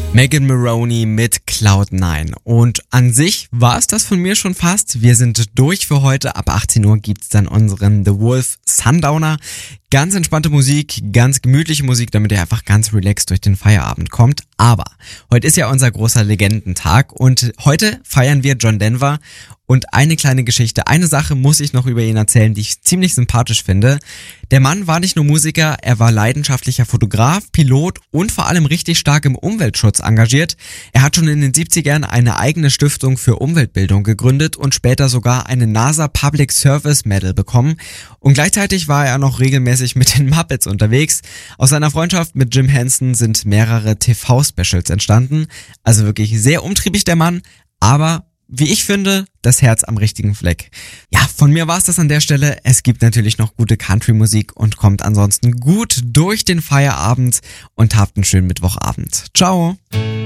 Megan Moroney mit Cloud9. Und an sich war es das von mir schon fast. Wir sind durch für heute. Ab 18 Uhr gibt's dann unseren The Wolf Sundowner. Ganz entspannte Musik, ganz gemütliche Musik, damit ihr einfach ganz relaxed durch den Feierabend kommt. Aber heute ist ja unser großer Legendentag und heute feiern wir John Denver. Und eine kleine Geschichte, eine Sache muss ich noch über ihn erzählen, die ich ziemlich sympathisch finde. Der Mann war nicht nur Musiker, er war leidenschaftlicher Fotograf, Pilot und vor allem richtig stark im Umweltschutz engagiert. Er hat schon in den 70ern eine eigene Stiftung für Umweltbildung gegründet und später sogar eine NASA Public Service Medal bekommen. Und gleichzeitig war er noch regelmäßig mit den Muppets unterwegs. Aus seiner Freundschaft mit Jim Henson sind mehrere TV-Specials entstanden. Also wirklich sehr umtriebig der Mann, aber wie ich finde, das Herz am richtigen Fleck. Ja, von mir war's das an der Stelle. Es gibt natürlich noch gute Country-Musik und kommt ansonsten gut durch den Feierabend und habt einen schönen Mittwochabend. Ciao!